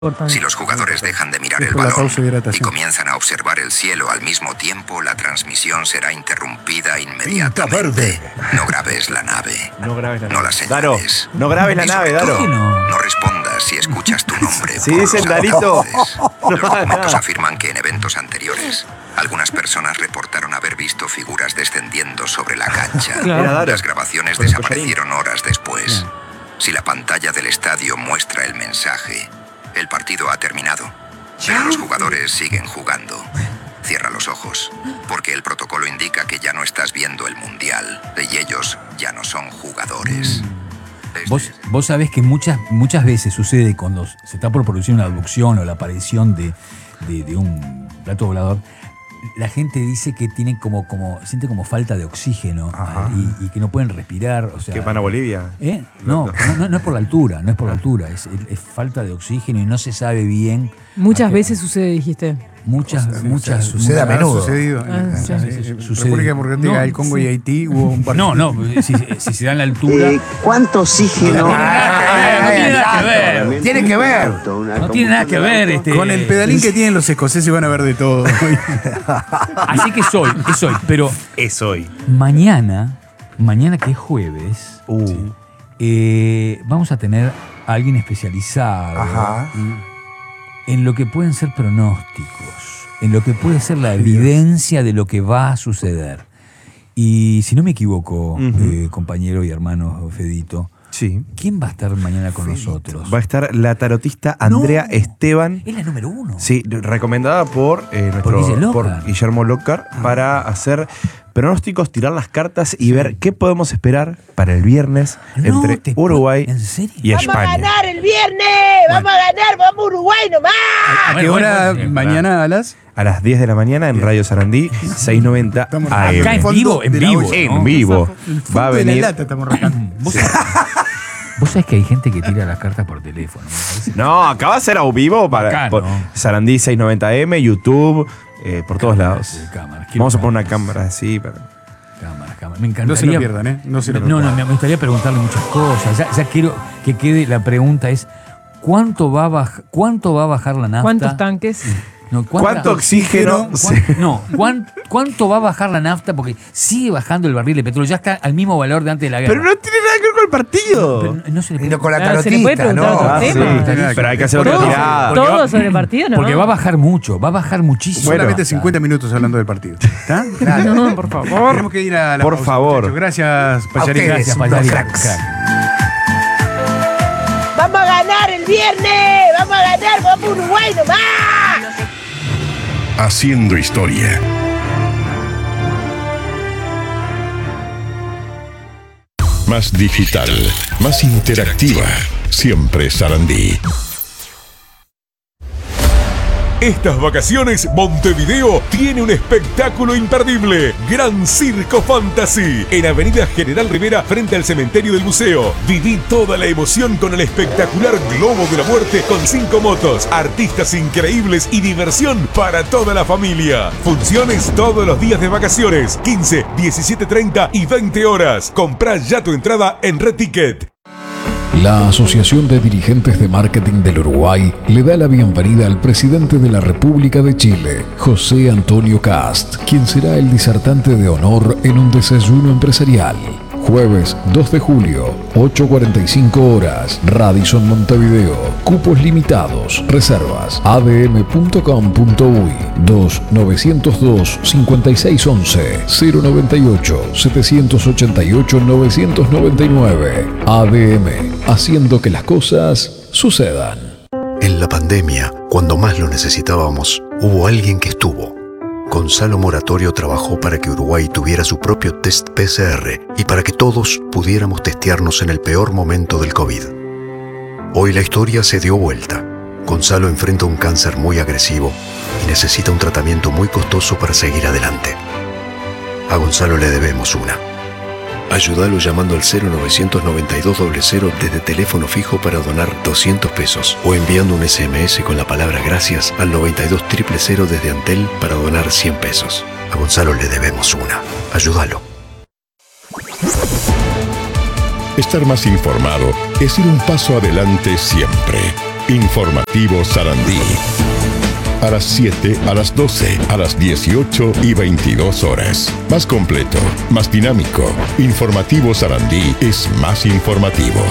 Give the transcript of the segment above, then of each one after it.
Si los jugadores dejan de mirar el balón y comienzan a observar el cielo al mismo tiempo, la transmisión será interrumpida inmediatamente. No grabes la nave. No la señales. Daro, no grabes la nave, Daro. No respondas si escuchas tu nombre. Sí, dicen Darito. Los documentos afirman que en eventos anteriores algunas personas reportaron haber visto figuras descendiendo sobre la cancha. Las grabaciones desaparecieron horas después. Si la pantalla del estadio muestra el mensaje, el partido ha terminado, pero los jugadores siguen jugando. Cierra los ojos, porque el protocolo indica que ya no estás viendo el mundial y ellos ya no son jugadores. Vos sabés que muchas veces sucede cuando se está por producir una abducción o la aparición de un plato volador, la gente dice que tienen siente como falta de oxígeno y que no pueden respirar. O sea, ¿Qué van a Bolivia? No es por la altura, es falta de oxígeno y no se sabe bien. Muchas veces sucede, dijiste. Muchas. Sucede a menudo. República Democrática del Congo y Haití hubo un partido. No, si se da en la altura. ¿Cuánto oxígeno? Tiene que ver. No tiene nada que ver. Con el pedalín que tienen los escoceses van a ver de todo. Así que es hoy. Pero es hoy. Mañana que es jueves, vamos a tener a alguien especializado en lo que pueden ser pronósticos, en lo que puede ser la evidencia de lo que va a suceder. Y si no me equivoco, compañero y hermano Fedito, ¿quién va a estar mañana con nosotros? Va a estar la tarotista Andrea Esteban. Es la número 1. Sí, recomendada por Guillermo Lócar para hacer pronósticos, tirar las cartas y ver qué podemos esperar para el viernes entre Uruguay y España. ¡Vamos a ganar el viernes! ¡Vamos a ganar! ¡Vamos a Uruguay nomás! ¿A qué hora mañana a las? A las 10 de la mañana en Radio Sarandí, 690 AM. Acá en vivo. En vivo. Va a venir. Vos sabés que hay gente que tira las cartas por teléfono. No, acá va a ser a vivo por Sarandí 690M, YouTube, por todos lados. Vamos a poner una cámara así para. Cámara. Me encantaría. No se lo pierdan, No se lo pierdan. No, me gustaría preguntarle muchas cosas. Ya quiero que quede la pregunta es ¿cuánto va a bajar la nafta? ¿Cuántos tanques? No, ¿Cuánto oxígeno? ¿Cuánto va a bajar la nafta? Porque sigue bajando el barril de petróleo. Ya está al mismo valor de antes de la guerra. Pero no tiene nada que ver con el partido. No se le puede, con la se le puede preguntar otro tema. Pero hay que hacer otra tirada. Todo sobre el partido, ¿no? Porque va a bajar mucho, va a bajar muchísimo. Solamente 50 minutos hablando del partido. ¿Está? No, por favor. Tenemos que ir a la Por pausa, favor. muchachos. Gracias, Payarín. Gracias, Payarín. ¡Vamos a ganar el viernes! ¡Vamos a ganar! ¡Vamos a Uruguay nomás! Haciendo historia. Más digital, más interactiva. Siempre Sarandí. Estas vacaciones, Montevideo tiene un espectáculo imperdible. Gran Circo Fantasy, en Avenida General Rivera, frente al cementerio del museo. Viví toda la emoción con el espectacular Globo de la Muerte con 5 motos, artistas increíbles y diversión para toda la familia. Funciones todos los días de vacaciones, 15, 17:30 y 20 horas. Comprá ya tu entrada en Red Ticket. La Asociación de Dirigentes de Marketing del Uruguay le da la bienvenida al presidente de la República de Chile, José Antonio Cast, quien será el disertante de honor en un desayuno empresarial. Jueves 2 de julio, 8:45 horas, Radisson Montevideo. Cupos limitados. Reservas adm.com.uy 2902-5611 098-788-999. ADM, haciendo que las cosas sucedan. En la pandemia, cuando más lo necesitábamos, hubo alguien que estuvo. Gonzalo Moratorio trabajó para que Uruguay tuviera su propio test PCR y para que todos pudiéramos testearnos en el peor momento del COVID. Hoy la historia se dio vuelta. Gonzalo enfrenta un cáncer muy agresivo y necesita un tratamiento muy costoso para seguir adelante. A Gonzalo le debemos una. Ayúdalo llamando al 0992-00 desde teléfono fijo para donar 200 pesos o enviando un SMS con la palabra gracias al 92000 desde Antel para donar 100 pesos. A Gonzalo le debemos una. Ayúdalo. Estar más informado es ir un paso adelante siempre. Informativo Sarandí. A las 7, a las 12, a las 18 y 22 horas. Más completo, más dinámico. Informativo Sarandí es más informativo.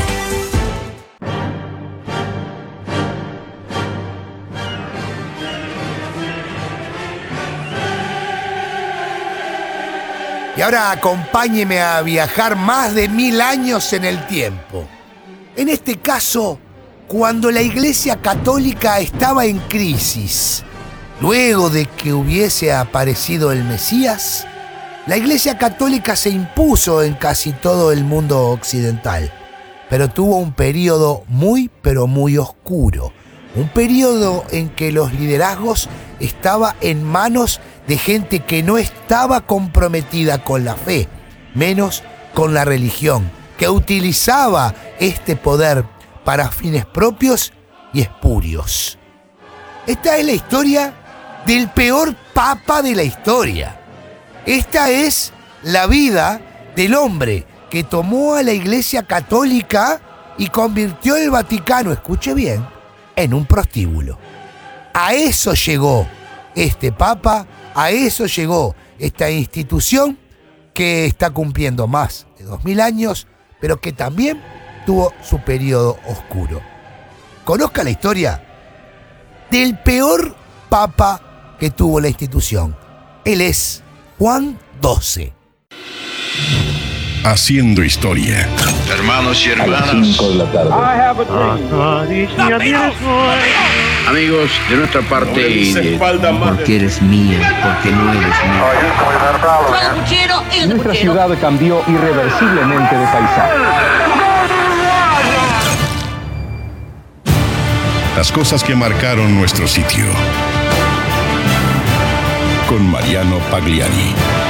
Y ahora acompáñeme a viajar más de 1000 años en el tiempo. En este caso, cuando la Iglesia Católica estaba en crisis, luego de que hubiese aparecido el Mesías, la Iglesia Católica se impuso en casi todo el mundo occidental, pero tuvo un periodo muy, pero muy oscuro. Un periodo en que los liderazgos estaban en manos de gente que no estaba comprometida con la fe, menos con la religión, que utilizaba este poder para fines propios y espurios. Esta es la historia del peor papa de la historia. Esta es la vida del hombre que tomó a la Iglesia Católica y convirtió el Vaticano, escuche bien, en un prostíbulo. A eso llegó este papa, a eso llegó esta institución que está cumpliendo más de 2000 años, pero que también tuvo su periodo oscuro. Conozca la historia del peor papa que tuvo la institución. Él es Juan XII. Haciendo historia. Hermanos y hermanas. A las 5 de la tarde. Amigos, de nuestra parte y de... Porque eres mía, porque no eres mía. Nuestra ciudad cambió irreversiblemente de paisaje. Las cosas que marcaron nuestro sitio. Con Mariano Pagliari.